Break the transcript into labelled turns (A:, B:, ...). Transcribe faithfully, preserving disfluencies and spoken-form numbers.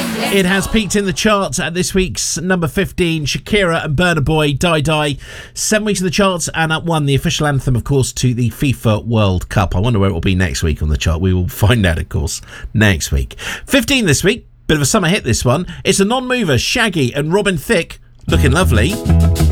A: It has peaked in the charts at this week's number fifteen. Shakira and Burna Boy, Die Die. Seven weeks in the charts and up one, the official anthem, of course, to the FIFA World Cup. I wonder where it will be next week on the chart. We will find out, of course, next week. fifteen this week. Bit of a summer hit, this one. It's a non-mover, Shaggy and Robin Thicke, Looking Lovely.